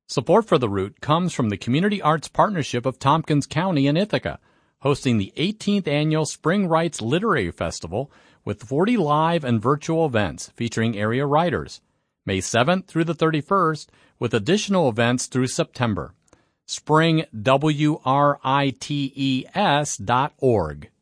Support for The Root comes from the Community Arts Partnership of Tompkins County in Ithaca, hosting the 18th Annual Spring Writes Literary Festival with 40 live and virtual events featuring area writers, May 7th through the 31st, with additional events through September. springwrites.org.